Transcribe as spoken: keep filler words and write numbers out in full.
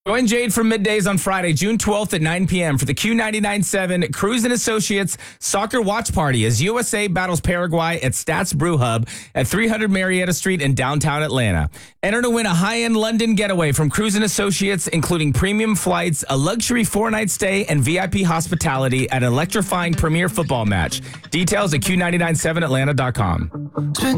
Join Jade for middays on Friday, June twelfth at nine p.m. for the Q ninety-nine point seven Cruise and Associates Soccer Watch Party as U S A battles Paraguay at Stats Brew Hub at three hundred Marietta Street in downtown Atlanta. Enter to win a high-end London getaway from Cruise and Associates, including premium flights, a luxury four-night stay, and V I P hospitality at an electrifying premier football match. Details at Q nine nine seven Atlanta dot com.